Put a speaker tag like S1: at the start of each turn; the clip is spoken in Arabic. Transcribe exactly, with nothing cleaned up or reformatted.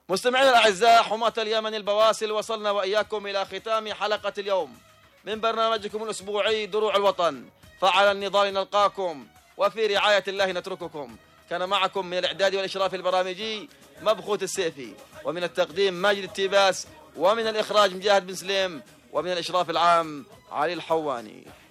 S1: مستمعينا الأعزاء، حماة اليمن البواسل، وصلنا وإياكم إلى ختام حلقة اليوم من برنامجكم الأسبوعي دروع الوطن. فعلى النضال نلقاكم، وفي رعاية الله نترككم. كان معكم من الإعداد والإشراف البرامجي مبخوت السيفي، ومن التقديم ماجد التيباس، ومن الإخراج مجاهد بن سليم، ومن الإشراف العام علي الحواني.